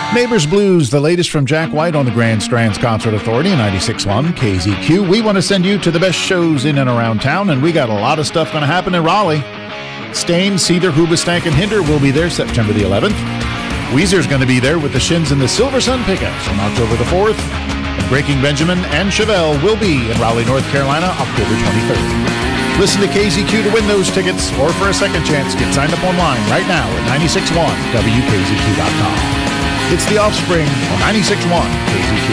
Neighbors Blues, the latest from Jack White on the Grand Strands Concert Authority, 96.1 KZQ. We want to send you to the best shows in and around town, and we got a lot of stuff going to happen in Raleigh. Stain, Cedar, Hoobastank, and Hinder will be there September the 11th. Weezer's going to be there with the Shins and the Silver Sun Pickups on October the 4th. And Breaking Benjamin and Chevelle will be in Raleigh, North Carolina, October 23rd. Listen to KZQ to win those tickets, or for a second chance, get signed up online right now at 96.1WKZQ.com. It's The Offspring on 96.1 KZQ.